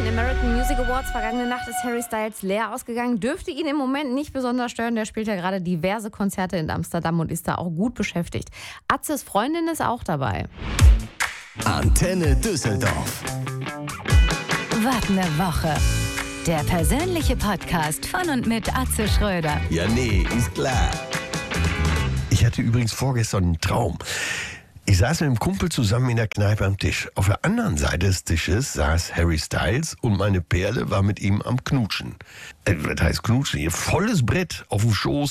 den American Music Awards vergangene Nacht ist Harry Styles leer ausgegangen. Dürfte ihn im Moment nicht besonders stören. Der spielt ja gerade diverse Konzerte in Amsterdam und ist da auch gut beschäftigt. Atzes Freundin ist auch dabei. Antenne Düsseldorf. Was ne Woche. Der persönliche Podcast von und mit Atze Schröder. Ja, nee, ist klar. Ich hatte übrigens vorgestern einen Traum. Ich saß mit einem Kumpel zusammen in der Kneipe am Tisch. Auf der anderen Seite des Tisches saß Harry Styles und meine Perle war mit ihm am Knutschen. Das heißt Knutschen, hier volles Brett auf dem Schoß.